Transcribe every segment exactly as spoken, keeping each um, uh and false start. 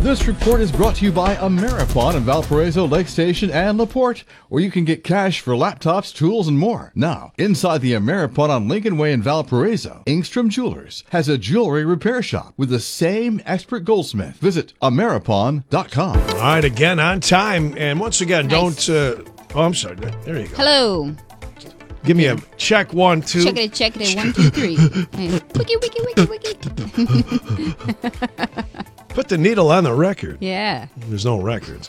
This report is brought to you by Ameripon in Valparaiso, Lake Station, and LaPorte, where you can get cash for laptops, tools, and more. Now, inside the Ameripon on Lincoln Way in Valparaiso, Engstrom Jewelers has a jewelry repair shop with the same expert goldsmith. Visit Ameripon dot com. All right, again on time, and once again, Nice. don't. Uh, oh, I'm sorry. There you go. Hello. Give me a check one, two. Check it, check it, one, two, three. Wiki, wiki, wiki, wiki. Put the needle on the record. Yeah. There's no records.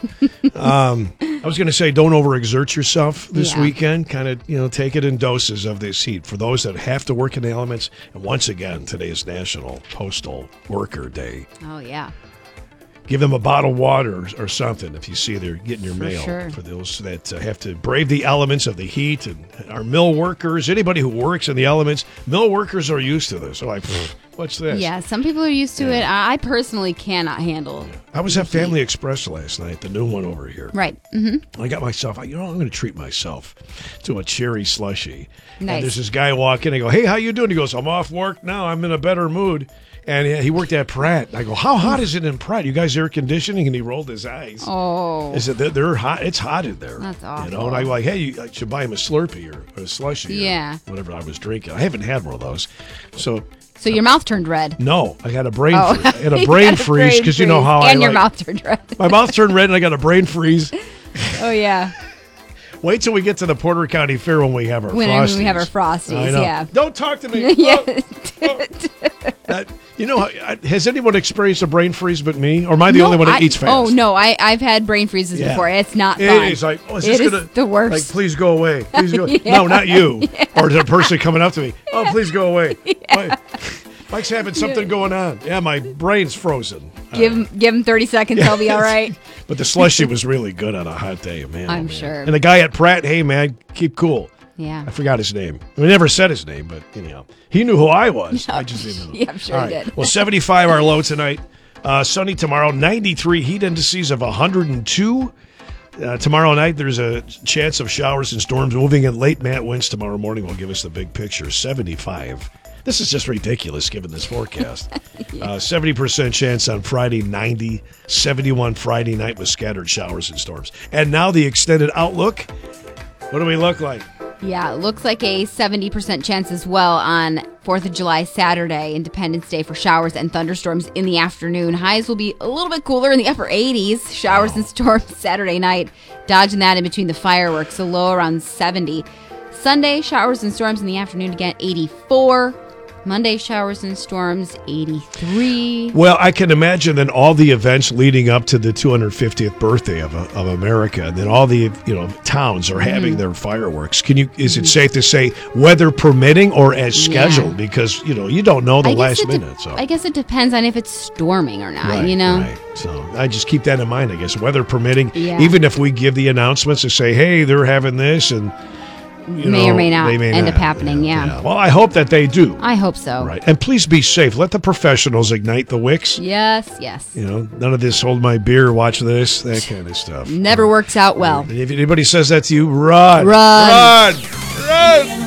um, I was going to say, don't overexert yourself this Yeah. weekend. Kind of, you know, take it in doses of this heat. For those that have to work in the elements, and once again, today is National Postal Worker Day. Oh, yeah. Give them a bottle of water or, or something if you see they're getting your For mail. sure. For those that uh, have to brave the elements of the heat, and our mill workers, anybody who works in the elements, mill workers are used to this. So like, what's this? Yeah, some people are used to it. I I personally cannot handle. I was at Family Express last night, the new one over here. Right. Mm-hmm. I got myself, you know, I'm going to treat myself to a cherry slushy. Nice. And there's this guy walking. I go, hey, how you doing? He goes, I'm off work now. I'm in a better mood. And he worked at Pratt. I go, how hot is it in Pratt? You guys air conditioning? And he rolled his eyes. Oh. Is it they're, they're hot? It's hot in there. That's You know, awful. and I go like, hey, you, I should buy him a Slurpee or, or a slushy. Yeah. Or whatever I was drinking. I haven't had one of those. So So your mouth turned red. no, I got a brain. Oh. Freeze. I had a You brain got a freeze brain because you know freeze. how I And your like- mouth turned red. My mouth turned red and I got a brain freeze. Oh, yeah. Wait till we get to the Porter County Fair when we have our When Frosties. we have our Frosties, I know. yeah. Don't talk to me. Yeah. Oh, oh. That- you know, has anyone experienced a brain freeze but me? Or am I the No, only one that I- eats fast? Oh, no. I, I've had brain freezes Yeah. before. It's not It fun. is like, oh, is It this is gonna, the worst. Like, please go away. Please go. Yeah. No, not you. Or the person coming up to me. Oh, please go away. Mike- Mike's having something going on. Yeah, my brain's frozen. Give him, give him thirty seconds. He'll be all right. But the slushy was really good on a hot day, man. I'm oh, man. sure. And the guy at Pratt, hey, man, keep cool. Yeah. I forgot his name. We never said his name, but anyhow, he knew who I was. I just didn't know. Yeah, I'm sure All he right. did. Well, seventy-five our low tonight. Uh, sunny tomorrow. ninety-three heat indices of one hundred two. Uh, tomorrow night, there's a chance of showers and storms moving in. Late Matt winds tomorrow morning will give us the big picture. seventy-five. This is just ridiculous given this forecast. uh, seventy percent chance on Friday, ninety. seventy-one Friday night with scattered showers and storms. And now the extended outlook. What do we look like? Yeah, it looks like a seventy percent chance as well on fourth of July, Saturday, Independence Day, for showers and thunderstorms in the afternoon. Highs will be a little bit cooler in the upper eighties. Showers and storms Saturday night, dodging that in between the fireworks, so low around seventy. Sunday, showers and storms in the afternoon again, eighty-four. Monday, showers and storms, eighty-three. Well, I can imagine then all the events leading up to the two hundred fiftieth birthday of, of America, and then all the you know towns are having Mm-hmm. their fireworks. Can you? Is it safe to say weather permitting or as Yeah. scheduled? Because you know you don't know the I guess last it de- minute. So I guess it depends on if it's storming or not, Right, you know? right. So I just keep that in mind. I guess weather permitting. Yeah. Even if we give the announcements to say, hey, they're having this, and you May know, or may not they may end not. up happening, yeah. Well, I hope that they do. I hope so. Right, and please be safe. Let the professionals ignite the wicks. Yes, yes. You know, none of this hold my beer, watch this, that kind of stuff. Never works out well. And if anybody says that to you, run. Run. Run. Run.